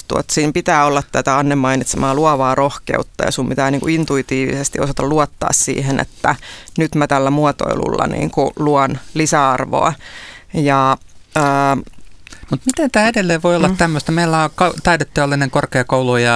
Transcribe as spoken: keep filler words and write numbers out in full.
puhuttu, että siinä pitää olla tätä Anne mainitsemaa luovaa rohkeutta ja sun pitää niin kuin intuitiivisesti osata luottaa siihen, että nyt mä tällä muotoilulla niin kuin luon lisäarvoa. Ja ää, mutta miten tämä edelleen voi olla mm. tämmöistä? Meillä on taideteollinen korkeakoulu ja